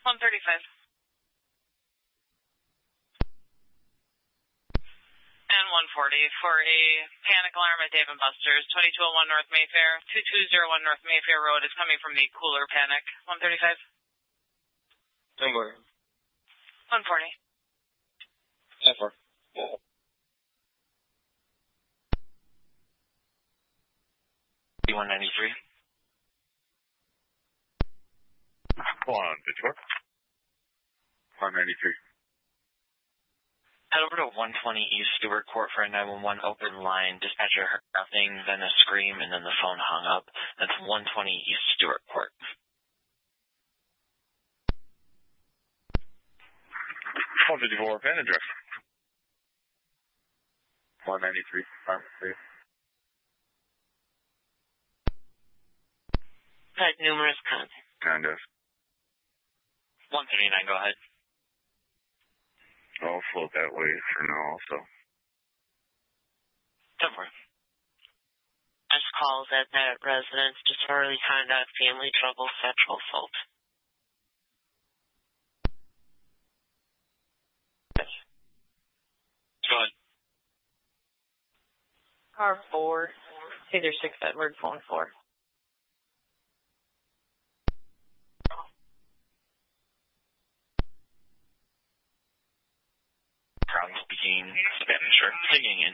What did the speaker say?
135. And 140 for a panic alarm at Dave & Buster's, 2201 North Mayfair. 2201 North Mayfair Road is coming from the Cooler Panic. 135. 140. 10-4. 193. On Detroit. 193. Head over to 120 East Stewart Court for a 911 open line. Dispatcher heard nothing, then a scream, and then the phone hung up. That's 120 East Stewart Court. 154 Van address. 193. Pharmacy. Had numerous Condesk. 139, go ahead. I'll float that way for now also. 10-4. Just calls at that residence, disorderly conduct, family trouble, sexual assault. Go ahead. Car 4, Cedar 6 Edward, phone 4. Crown speaking Spanish or singing